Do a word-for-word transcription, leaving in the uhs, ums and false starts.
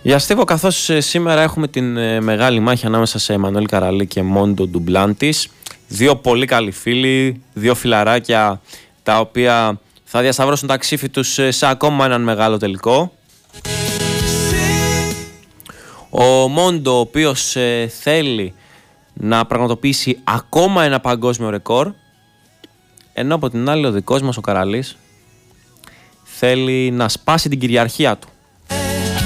Για Στίβο, καθώς σήμερα έχουμε την ε, μεγάλη μάχη ανάμεσα σε Εμμανουέλ Καραλή και Μόντο Ντουμπλάντης, δύο πολύ καλοί φίλοι, δύο φιλαράκια τα οποία θα διασταυρώσουν τα ξύφη τους σε ακόμα έναν μεγάλο τελικό. Ο Μόντο, ο οποίος ε, θέλει να πραγματοποιήσει ακόμα ένα παγκόσμιο ρεκόρ, ενώ από την άλλη ο δικός μας ο Καραλής θέλει να σπάσει την κυριαρχία του.